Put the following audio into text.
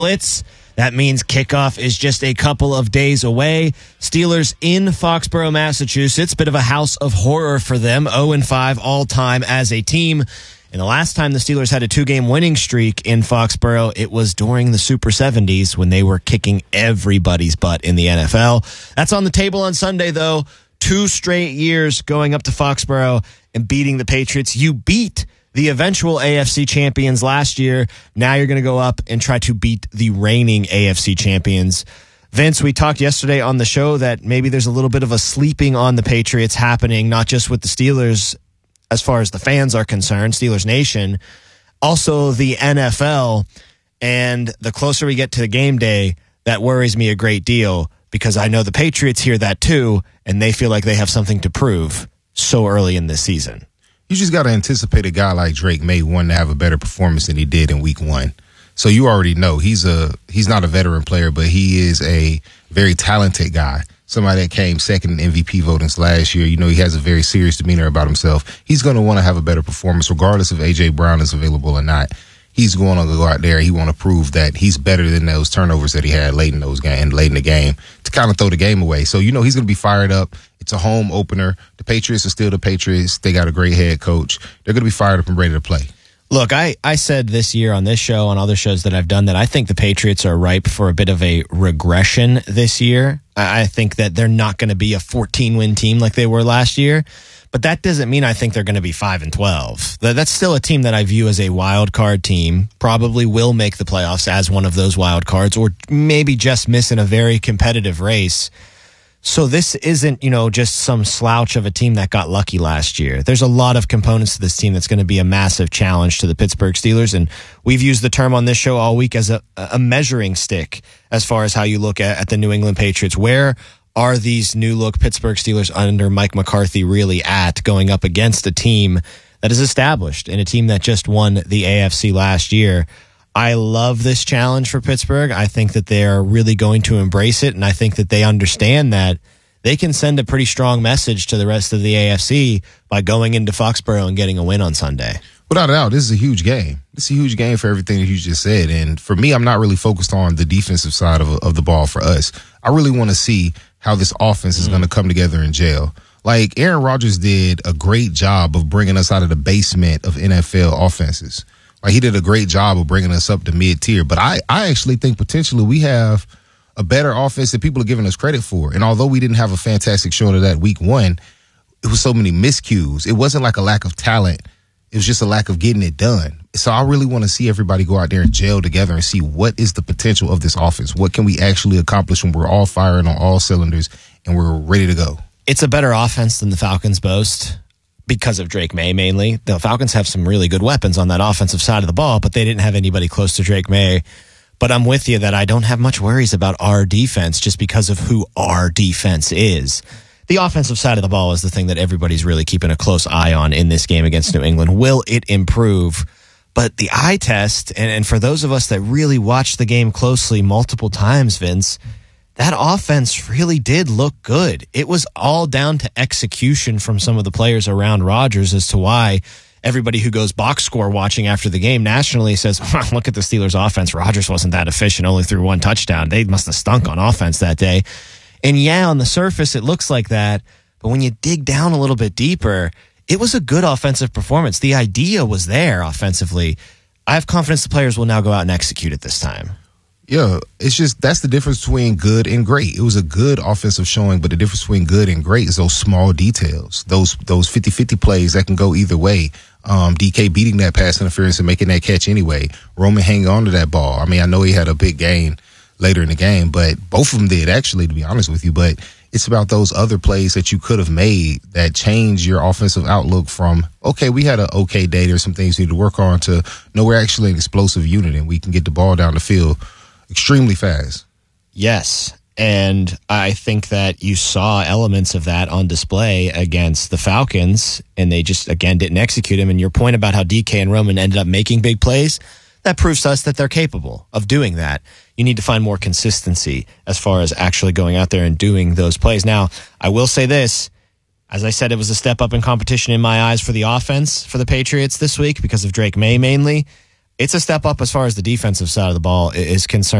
Blitz. That means kickoff is just a couple of days away. Steelers in Foxborough, Massachusetts. Bit of a house of horror for them. 0-5 all-time as a team. And the last time the Steelers had a 2-game winning streak in Foxborough, it was during the Super 70s when they were kicking everybody's butt in the NFL. That's on the table on Sunday, though. 2 straight years going up to Foxborough and beating the Patriots. You beat the eventual AFC champions last year. Now you're going to go up and try to beat the reigning AFC champions. Vince, we talked yesterday on the show that maybe there's a little bit of a sleeping on the Patriots happening, not just with the Steelers as far as the fans are concerned, Steelers Nation, also the NFL. And the closer we get to the game day, that worries me a great deal because I know the Patriots hear that too, and they feel like they have something to prove so early in this season. You just got to anticipate a guy like Drake May want to have a better performance than he did in week 1. So you already know he's not a veteran player, but he is a very talented guy. Somebody that came second in MVP votings last year. You know, he has a very serious demeanor about himself. He's going to want to have a better performance regardless if A.J. Brown is available or not. He's going to go out there. He want to prove that he's better than those turnovers that he had late in the game to kind of throw the game away. So, you know, he's going to be fired up. It's a home opener. The Patriots are still the Patriots. They got a great head coach. They're going to be fired up and ready to play. Look, I said this year on this show, on other shows that I've done, that I think the Patriots are ripe for a bit of a regression this year. I think that they're not going to be a 14-win team like they were last year. But that doesn't mean I think they're going to be 5-12. That's still a team that I view as a wild card team. Probably will make the playoffs as one of those wild cards, or maybe just miss in a very competitive race. So this isn't, just some slouch of a team that got lucky last year. There's a lot of components to this team that's going to be a massive challenge to the Pittsburgh Steelers. And we've used the term on this show all week as a measuring stick as far as how you look at the New England Patriots. Where are these new look Pittsburgh Steelers under Mike McCarthy really at going up against a team that is established and a team that just won the AFC last year? I love this challenge for Pittsburgh. I think that they're really going to embrace it, and I think that they understand that they can send a pretty strong message to the rest of the AFC by going into Foxborough and getting a win on Sunday. Without a doubt, this is a huge game. It's a huge game for everything that you just said. And for me, I'm not really focused on the defensive side of the ball for us. I really want to see how this offense is going to come together in jail. Like, Aaron Rodgers did a great job of bringing us out of the basement of NFL offenses. Like, he did a great job of bringing us up to mid-tier. But I actually think potentially we have a better offense than people are giving us credit for. And although we didn't have a fantastic showing of that week 1, it was so many miscues. It wasn't like a lack of talent. It was just a lack of getting it done. So I really want to see everybody go out there and gel together and see what is the potential of this offense. What can we actually accomplish when we're all firing on all cylinders and we're ready to go? It's a better offense than the Falcons boast because of Drake May mainly. The Falcons have some really good weapons on that offensive side of the ball, but they didn't have anybody close to Drake May. But I'm with you that I don't have much worries about our defense just because of who our defense is. The offensive side of the ball is the thing that everybody's really keeping a close eye on in this game against New England. Will it improve? But the eye test, and for those of us that really watched the game closely multiple times, Vince, that offense really did look good. It was all down to execution from some of the players around Rodgers as to why everybody who goes box score watching after the game nationally says, look at the Steelers offense. Rodgers wasn't that efficient, only threw 1 touchdown. They must have stunk on offense that day. And yeah, on the surface, it looks like that. But when you dig down a little bit deeper, it was a good offensive performance. The idea was there offensively. I have confidence the players will now go out and execute it this time. Yeah, it's just that's the difference between good and great. It was a good offensive showing, but the difference between good and great is those small details, those 50-50 plays that can go either way. DK beating that pass interference and making that catch anyway. Roman hanging on to that ball. I mean, I know he had a big gain later in the game, but both of them did, actually, to be honest with you. But it's about those other plays that you could have made that change your offensive outlook from, okay, we had an okay day, there's some things we need to work on, to, no, we're actually an explosive unit and we can get the ball down the field extremely fast. Yes, and I think that you saw elements of that on display against the Falcons, and they just, again, didn't execute him. And your point about how DK and Roman ended up making big plays, that proves to us that they're capable of doing that. You need to find more consistency as far as actually going out there and doing those plays. Now, I will say this. As I said, it was a step up in competition in my eyes for the offense for the Patriots this week because of Drake May mainly. it's a step up as far as the defensive side of the ball is concerned.